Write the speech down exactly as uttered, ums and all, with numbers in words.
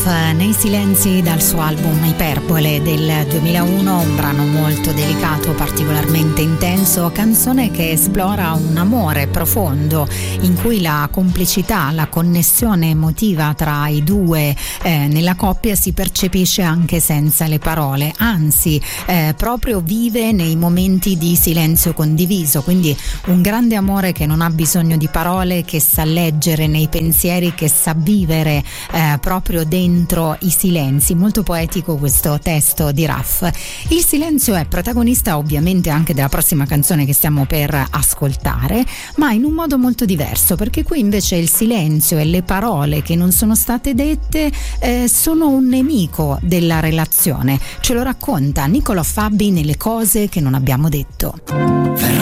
Nei silenzi, dal suo album Iperbole del duemilauno, un brano molto delicato, particolarmente intenso, canzone che esplora un amore profondo in cui la complicità, la connessione emotiva tra i due eh, nella coppia si percepisce anche senza le parole, anzi eh, proprio vive nei momenti di silenzio condiviso, quindi un grande amore che non ha bisogno di parole, che sa leggere nei pensieri, che sa vivere eh, proprio dentro dentro i silenzi. Molto poetico questo testo di Raf. Il silenzio è protagonista ovviamente anche della prossima canzone che stiamo per ascoltare, ma in un modo molto diverso, perché qui invece il silenzio e le parole che non sono state dette eh, sono un nemico della relazione. Ce lo racconta Nicolò Fabi nelle cose che non abbiamo detto.